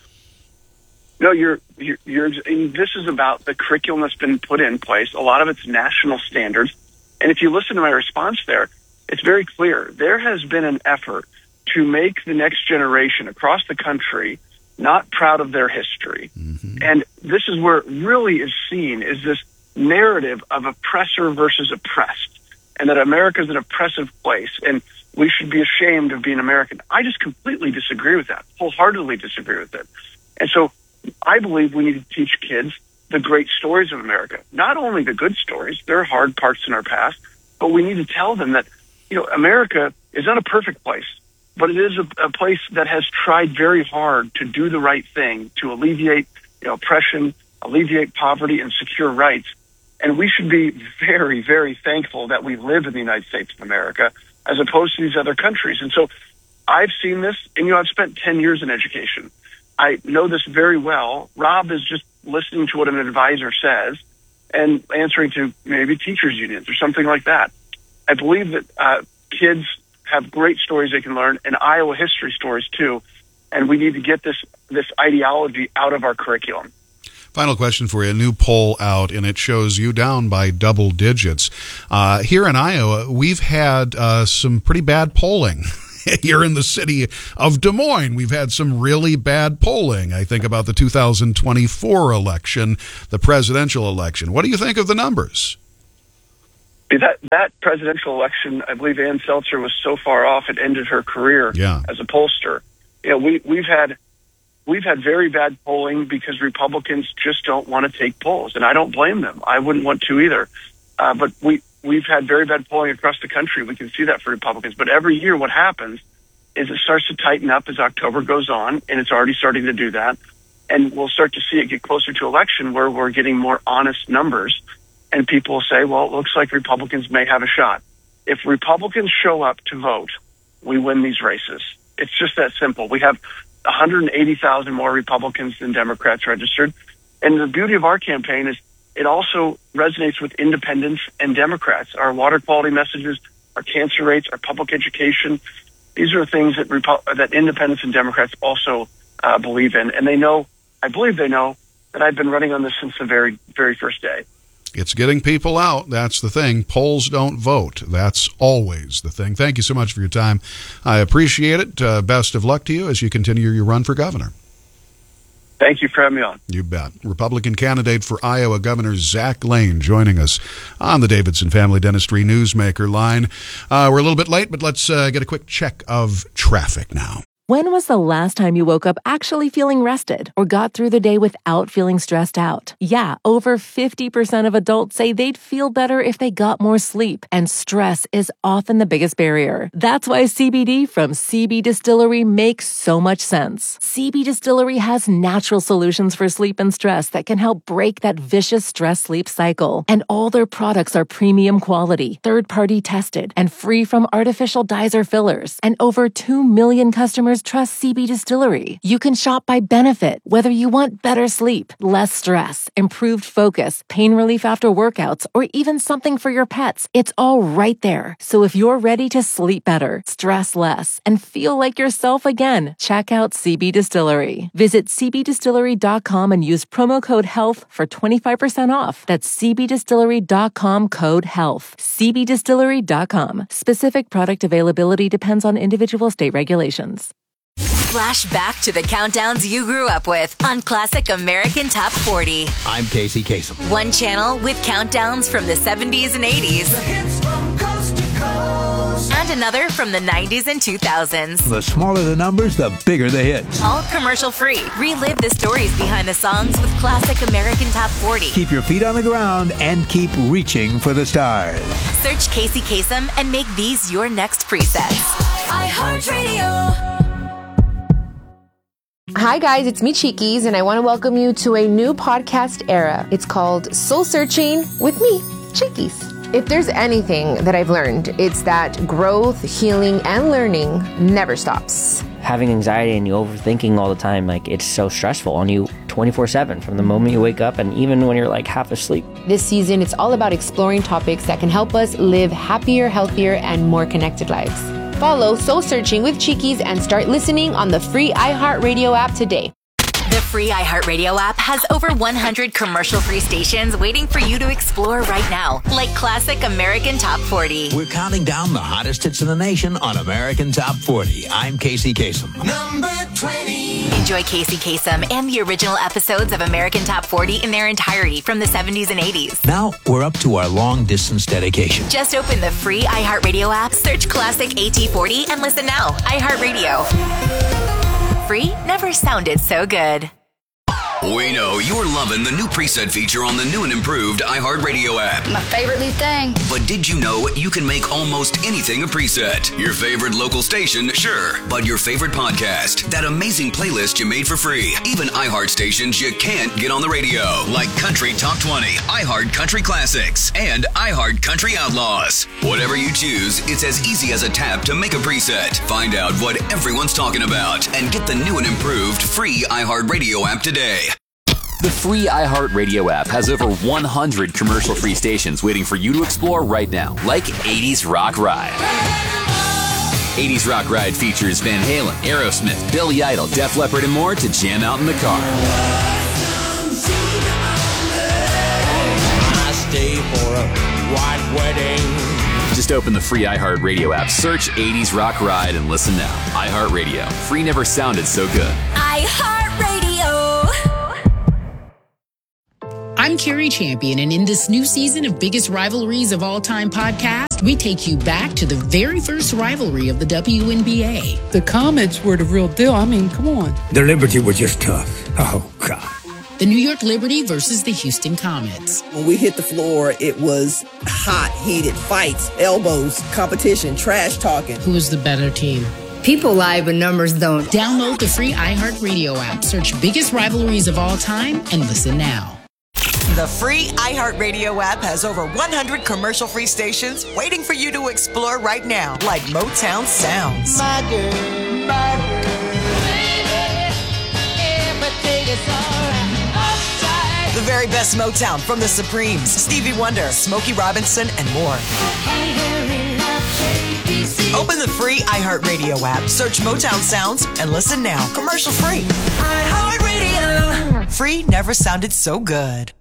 No, you're, you're, you're, this is about the curriculum that's been put in place. A lot of it's national standards. And if you listen to my response there, it's very clear. There has been an effort to make the next generation across the country not proud of their history. Mm-hmm. And this is where it really is seen, is this narrative of oppressor versus oppressed, and that America is an oppressive place, and we should be ashamed of being American. I just completely disagree with that, wholeheartedly disagree with it. And so I believe we need to teach kids the great stories of America, not only the good stories, there are hard parts in our past, but we need to tell them that, you know, America is not a perfect place, but it is a, a place that has tried very hard to do the right thing, to alleviate, you know, oppression, alleviate poverty, and secure rights. And we should be very, very thankful that we live in the United States of America as opposed to these other countries. And so I've seen this, and, you know, I've spent ten years in education. I know this very well. Rob is just listening to what an advisor says and answering to maybe teachers' unions or something like that. I believe that uh, kids have great stories they can learn, and Iowa history stories too, and we need to get this this ideology out of our curriculum. Final question for you. A new poll out, and it shows you down by double digits. Uh, here in Iowa, we've had uh, some pretty bad polling. Here in the city of Des Moines, we've had some really bad polling. I think about the two thousand twenty-four election, the presidential election. What do you think of the numbers? That that presidential election, I believe Ann Seltzer was so far off it ended her career yeah. as a pollster. You know, we we've had we've had very bad polling because Republicans just don't want to take polls, and I don't blame them. I wouldn't want to either. Uh, but we we've had very bad polling across the country. We can see that for Republicans. But every year, what happens is it starts to tighten up as October goes on, and it's already starting to do that. And we'll start to see it get closer to election where we're getting more honest numbers. And people will say, well, it looks like Republicans may have a shot. If Republicans show up to vote, we win these races. It's just that simple. We have one hundred eighty thousand more Republicans than Democrats registered. And the beauty of our campaign is it also resonates with independents and Democrats. Our water quality messages, our cancer rates, our public education, these are things that Repu- that independents and Democrats also uh, believe in. And they know, I believe they know, that I've been running on this since the very, very first day. It's getting people out. That's the thing. Polls don't vote. That's always the thing. Thank you so much for your time. I appreciate it. Uh, best of luck to you as you continue your run for governor. Thank you for having me on. You bet. Republican candidate for Iowa Governor Zach Lane joining us on the Davidson Family Dentistry Newsmaker line. Uh, we're a little bit late, but let's uh, get a quick check of traffic now. When was the last time you woke up actually feeling rested or got through the day without feeling stressed out? Yeah, over fifty percent of adults say they'd feel better if they got more sleep, and stress is often the biggest barrier. That's why C B D from C B Distillery makes so much sense. C B Distillery has natural solutions for sleep and stress that can help break that vicious stress-sleep cycle. And all their products are premium quality, third-party tested, and free from artificial dyes or fillers. And over two million customers trust C B Distillery. You can shop by benefit, whether you want better sleep, less stress, improved focus, pain relief after workouts, or even something for your pets. It's all right there. So if you're ready to sleep better, stress less, and feel like yourself again, check out C B Distillery. Visit c b distillery dot com and use promo code HEALTH for twenty-five percent off. That's c b distillery dot com code HEALTH. c b distillery dot com. Specific product availability depends on individual state regulations. Flash back to the countdowns you grew up with on Classic American Top forty. I'm Casey Kasem. One channel with countdowns from the seventies and eighties. The hits from coast to coast. And another from the nineties and two thousands. The smaller the numbers, the bigger the hits. All commercial free. Relive the stories behind the songs with Classic American Top forty. Keep your feet on the ground and keep reaching for the stars. Search Casey Kasem and make these your next presets. iHeartRadio. Hi guys, it's me Cheekies, and I want to welcome you to a new podcast era. It's called Soul Searching with me, Cheekies. If there's anything that I've learned, it's that growth, healing, and learning never stops. Having anxiety and you overthinking all the time, like it's so stressful on you twenty-four seven from the moment you wake up and even when you're like half asleep. This season, it's all about exploring topics that can help us live happier, healthier, and more connected lives. Follow Soul Searching with Cheekies and start listening on the free iHeartRadio app today. The free iHeartRadio app has over one hundred commercial-free stations waiting for you to explore right now, like Classic American Top forty. We're counting down the hottest hits in the nation on American Top forty. I'm Casey Kasem. Number twenty. Enjoy Casey Kasem and the original episodes of American Top forty in their entirety from the seventies and eighties. Now we're up to our long-distance dedication. Just open the free iHeartRadio app, search Classic A T forty, and listen now. iHeartRadio. Free never sounded so good. We know you're loving the new preset feature on the new and improved iHeartRadio app. My favorite new thing. But did you know you can make almost anything a preset? Your favorite local station, sure. But your favorite podcast, that amazing playlist you made for free. Even iHeart stations you can't get on the radio, like Country Top twenty, iHeart Country Classics, and iHeart Country Outlaws. Whatever you choose, it's as easy as a tap to make a preset. Find out what everyone's talking about and get the new and improved free iHeartRadio app today. The free iHeartRadio app has over one hundred commercial-free stations waiting for you to explore right now, like eighties Rock Ride. eighties Rock Ride features Van Halen, Aerosmith, Billy Idol, Def Leppard, and more to jam out in the car. I stay for a white wedding. Just open the free iHeartRadio app, search eighties Rock Ride, and listen now. iHeartRadio. Free never sounded so good. iHeartRadio. I'm Carrie Champion, and in this new season of Biggest Rivalries of All Time podcast, we take you back to the very first rivalry of the W N B A. The Comets were the real deal. I mean, come on. The Liberty were just tough. Oh, God. The New York Liberty versus the Houston Comets. When we hit the floor, it was hot, heated fights, elbows, competition, trash talking. Who was the better team? People lie, but numbers don't. Download the free iHeartRadio app, search Biggest Rivalries of All Time, and listen now. The free iHeartRadio app has over one hundred commercial-free stations waiting for you to explore right now, like Motown Sounds. My girl, my girl, baby, everything is all right. The very best Motown from the Supremes, Stevie Wonder, Smokey Robinson, and more. Open the free iHeartRadio app, search Motown Sounds, and listen now. Commercial-free. iHeartRadio. Free never sounded so good.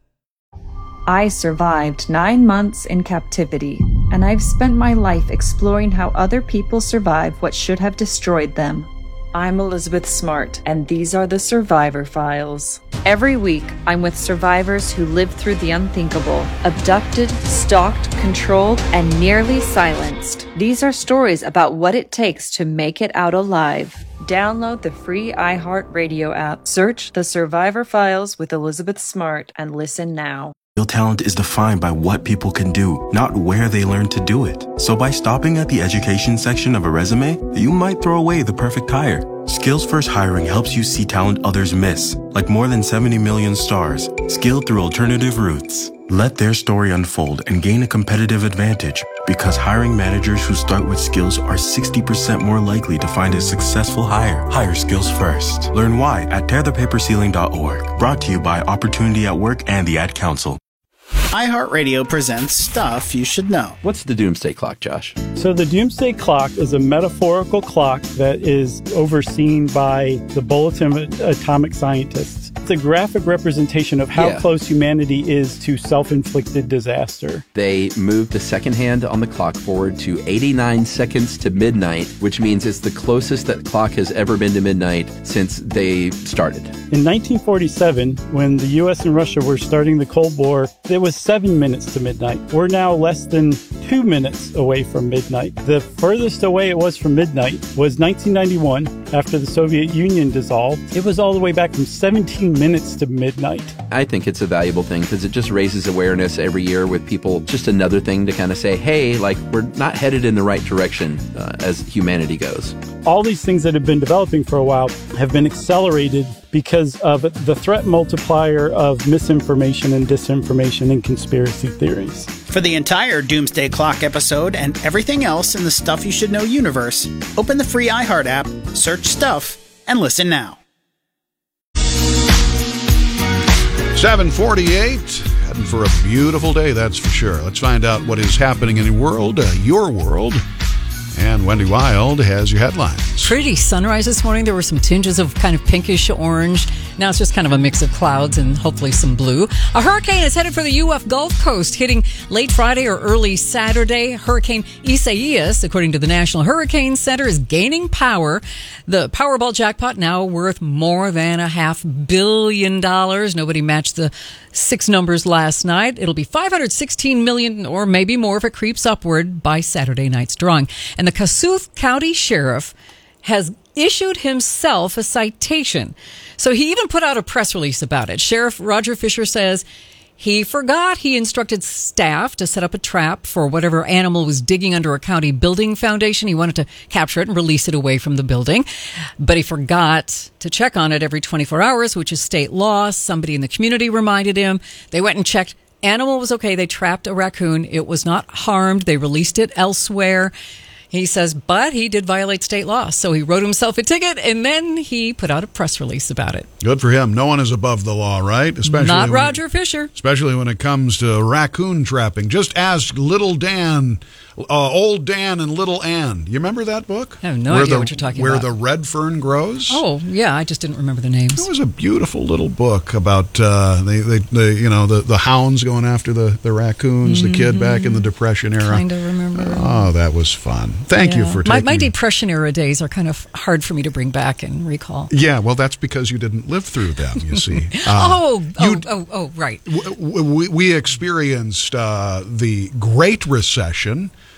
I survived nine months in captivity, and I've spent my life exploring how other people survive what should have destroyed them. I'm Elizabeth Smart, and these are the Survivor Files. Every week, I'm with survivors who lived through the unthinkable, abducted, stalked, controlled, and nearly silenced. These are stories about what it takes to make it out alive. Download the free iHeartRadio app, search The Survivor Files with Elizabeth Smart, and listen now. Real talent is defined by what people can do, not where they learn to do it. So by stopping at the education section of a resume, you might throw away the perfect hire. Skills First Hiring helps you see talent others miss, like more than seventy million stars, skilled through alternative routes. Let their story unfold and gain a competitive advantage, because hiring managers who start with skills are sixty percent more likely to find a successful hire. Hire skills first. Learn why at tear the paper ceiling dot org. Brought to you by Opportunity at Work and the Ad Council. iHeartRadio presents Stuff You Should Know. What's the Doomsday Clock, Josh? So the Doomsday Clock is a metaphorical clock that is overseen by the Bulletin of Atomic Scientists. It's a graphic representation of how Yeah. close humanity is to self-inflicted disaster. They moved the second hand on the clock forward to eighty-nine seconds to midnight, which means it's the closest that clock has ever been to midnight since they started. In nineteen forty-seven, when the U S and Russia were starting the Cold War, it was seven minutes to midnight. We're now less than two minutes away from midnight. The furthest away it was from midnight was nineteen ninety-one, after the Soviet Union dissolved. It was all the way back from seventeen minutes to midnight. I think it's a valuable thing because it just raises awareness every year with people. Just another thing to kind of say, hey, like, we're not headed in the right direction uh, as humanity goes. All these things that have been developing for a while have been accelerated because of the threat multiplier of misinformation and disinformation and conspiracy theories. For the entire Doomsday Clock episode and everything else in the Stuff You Should Know universe, open the free iHeart app, search Stuff, and listen now. seven forty-eight, heading for a beautiful day, that's for sure. Let's find out what is happening in the world, uh, your world. And Wendy Wild has your headlines. Pretty sunrise this morning. There were some tinges of kind of pinkish orange. Now it's just kind of a mix of clouds and hopefully some blue. A hurricane is headed for the U S Gulf Coast, hitting late Friday or early Saturday. Hurricane Isaias, according to the National Hurricane Center, is gaining power. The Powerball jackpot now worth more than a half billion dollars. Nobody matched the six numbers last night. It'll be five hundred sixteen million or maybe more if it creeps upward by Saturday night's drawing. And the Kossuth County Sheriff has issued himself a citation. So he even put out a press release about it. Sheriff Roger Fisher says he forgot he instructed staff to set up a trap for whatever animal was digging under a county building foundation. He wanted to capture it and release it away from the building, but he forgot to check on it every twenty-four hours, which is state law. Somebody in the community reminded him. They went and checked. Animal was okay. They trapped a raccoon. It was not harmed. They released it elsewhere. He says, but he did violate state law. So he wrote himself a ticket, and then he put out a press release about it. Good for him. No one is above the law, right? Especially Not when Roger it, Fisher. Especially when it comes to raccoon trapping. Just ask Little Dan, uh, Old Dan and Little Ann. You remember that book? I have no where idea the, what you're talking where about. Where the red fern grows? Oh, yeah. I just didn't remember the names. It was a beautiful little book about uh, they, they, they, you know, the, the hounds going after the, the raccoons, mm-hmm. the kid back in the Depression era. Kind of remember. Oh, that was fun. Thank yeah. you for taking My, my Depression era days are kind of hard for me to bring back and recall. Yeah, well, that's because you didn't live through them, you see. Uh, oh, oh, oh, oh, right. W- we, we experienced uh, the Great Recession.